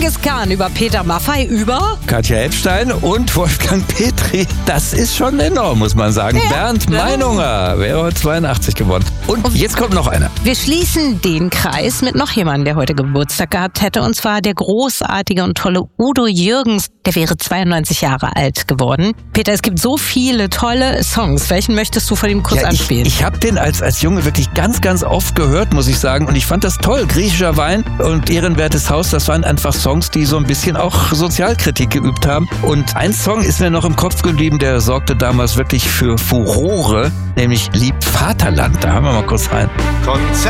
Genghis Khan über Peter Maffay über Katja Epstein und Wolfgang Petri. Das ist schon enorm, muss man sagen. Ja. Bernd Meinunger wäre heute 82 geworden. Und jetzt kommt noch einer. Wir schließen den Kreis mit noch jemandem, der heute Geburtstag gehabt hätte. Und zwar der großartige und tolle Udo Jürgens. Der wäre 92 Jahre alt geworden. Peter, es gibt so viele tolle Songs. Welchen möchtest du von ihm kurz anspielen? Ich habe den als Junge wirklich ganz, ganz oft gehört, muss ich sagen. Und ich fand das toll. Griechischer Wein und Ehrenwertes Haus, das waren einfach Songs, die so ein bisschen auch Sozialkritik geübt haben. Und ein Song ist mir noch im Kopf geblieben, der sorgte damals wirklich für Furore, nämlich Lieb Vaterland. Da hören wir mal kurz rein. Konzert